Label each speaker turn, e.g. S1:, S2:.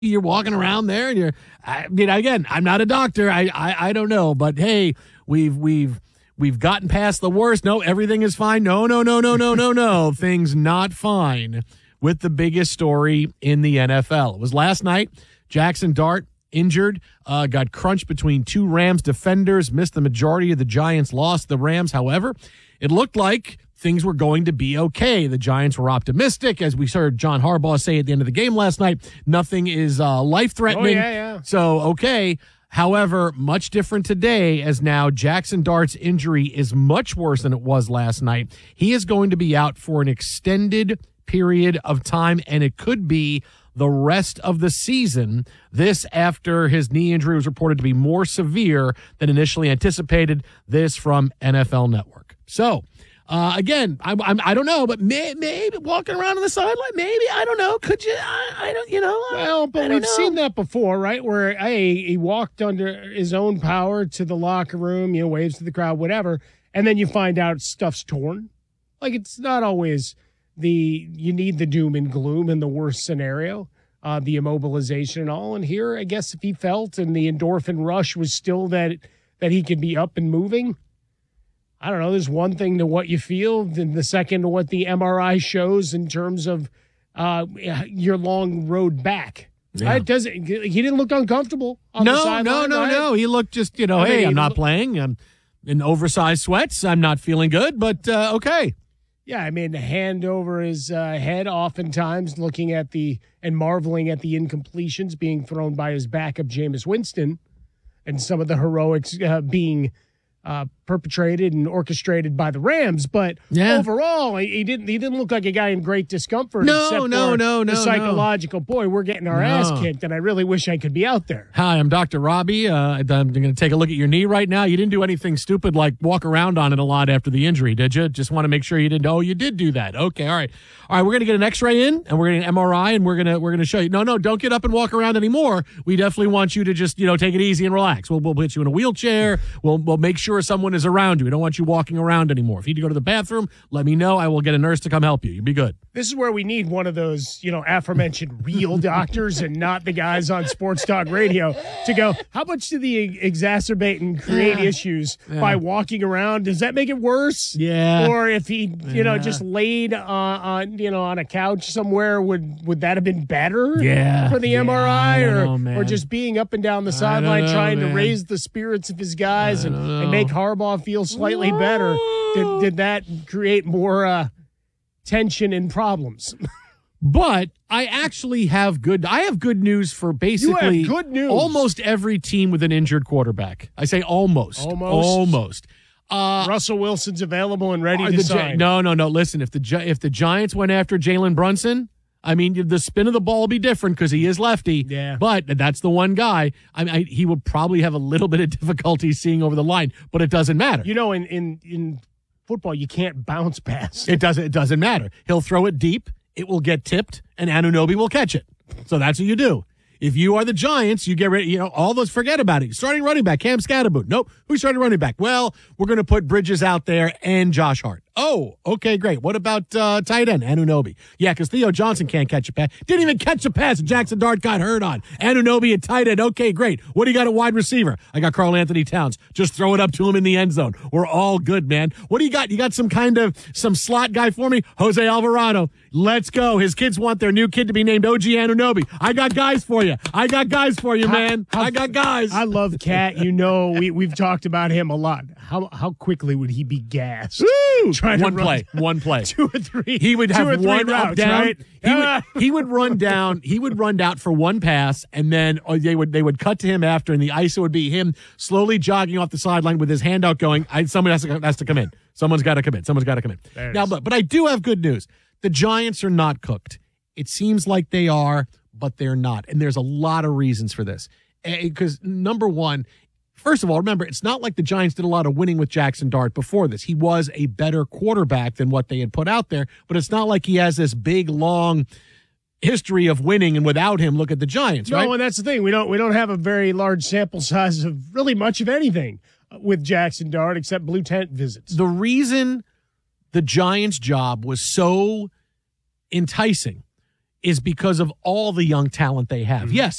S1: you're walking around there and again, I'm not a doctor. I don't know, but hey, we've gotten past the worst. No, everything is fine. No. Things not fine with the biggest story in the NFL. It was last night. Jackson Dart injured, got crunched between two Rams defenders, missed the majority of the Giants' loss. The Rams, however, it looked like things were going to be okay. The Giants were optimistic, as we heard John Harbaugh say at the end of the game last night. Nothing is life-threatening.
S2: Oh, yeah.
S1: So, okay. However, much different today, as now Jackson Dart's injury is much worse than it was last night. He is going to be out for an extended period of time, and it could be the rest of the season. This after his knee injury was reported to be more severe than initially anticipated. This from NFL Network. So, again, I don't know, but maybe walking around on the sideline, maybe, I don't know. Could you? I don't,
S2: Well, but we've seen that before, right? Where, he walked under his own power to the locker room, waves to the crowd, whatever, and then you find out stuff's torn. Like, it's not always you need the doom and gloom in the worst scenario, the immobilization and all. And here, I guess if he felt and the endorphin rush was still that he could be up and moving, I don't know. There's one thing to what you feel, and the second to what the MRI shows in terms of your long road back.
S1: Yeah.
S2: He didn't look uncomfortable on the sideline.
S1: No. He looked just, hey, I'm not playing. I'm in oversized sweats. I'm not feeling good, but okay.
S2: Yeah, the hand over his head, oftentimes looking at and marveling at the incompletions being thrown by his backup, Jameis Winston, and some of the heroics being perpetrated and orchestrated by the Rams, but overall, he didn't look like a guy in great discomfort.
S1: No.
S2: The psychological, boy, we're getting our ass kicked, and I really wish I could be out there.
S1: Hi, I'm Dr. Robbie. I'm going to take a look at your knee right now. You didn't do anything stupid like walk around on it a lot after the injury, did you? Just want to make sure you didn't. Oh, you did do that. Okay, all right. We're going to get an X-ray in, and we're going to get an MRI, and we're going to show you. No, don't get up and walk around anymore. We definitely want you to just take it easy and relax. We'll put you in a wheelchair. We'll make sure someone is around you. We don't want you walking around anymore. If you need to go to the bathroom, let me know. I will get a nurse to come help you. You'll be good.
S2: This is where we need one of those, aforementioned real doctors and not the guys on Sports Talk Radio to go, how much do they exacerbate and create issues by walking around? Does that make it worse?
S1: Yeah.
S2: Or if he, just laid on a couch somewhere, would that have been better for the MRI? Or just being up and down the sideline trying to raise the spirits of his guys and make Harbaugh feel slightly better? Did that create more tension and problems?
S1: But I actually have good news for basically
S2: you have good news.
S1: Almost every team with an injured quarterback. I say almost.
S2: Russell Wilson's available and ready to sign.
S1: No. Listen, if the Giants went after Jalen Brunson, the spin of the ball will be different because he is lefty.
S2: Yeah.
S1: But that's the one guy. He would probably have a little bit of difficulty seeing over the line, but it doesn't matter.
S2: In football, you can't bounce pass.
S1: It doesn't matter. He'll throw it deep. It will get tipped, and Anunoby will catch it. So that's what you do. If you are the Giants, you get ready, all those, forget about it. Starting running back, Cam Scatterboot. Nope. Who's starting running back? Well, we're going to put Bridges out there and Josh Hart. Oh, okay, great. What about tight end, Anunoby? Yeah, because Theo Johnson can't catch a pass. Didn't even catch a pass. Jackson Dart got hurt on. Anunoby at tight end. Okay, great. What do you got at wide receiver? I got Karl Anthony Towns. Just throw it up to him in the end zone. We're all good, man. What do you got? You got some slot guy for me? Jose Alvarado. Let's go. His kids want their new kid to be named OG Anunoby. I got guys for you. Man. I got guys.
S2: I love Cat. We've talked about him a lot. How quickly would he be gassed?
S1: Woo! One play.
S2: 2 or 3.
S1: He would have one
S2: routes,
S1: up down.
S2: Right?
S1: He would run down. He would run down for one pass, and then they would cut to him after, and the ISO would be him slowly jogging off the sideline with his hand out, going, "Someone has to come in. Someone's got to come in." Now, but I do have good news. The Giants are not cooked. It seems like they are, but they're not, and there's a lot of reasons for this. Because number one, first of all, remember, it's not like the Giants did a lot of winning with Jackson Dart before this. He was a better quarterback than what they had put out there, but it's not like he has this big, long history of winning, and without him, look at the Giants, right?
S2: No, and that's the thing. We don't have a very large sample size of really much of anything with Jackson Dart except blue tent visits.
S1: The reason the Giants' job was so enticing is because of all the young talent they have. Yes,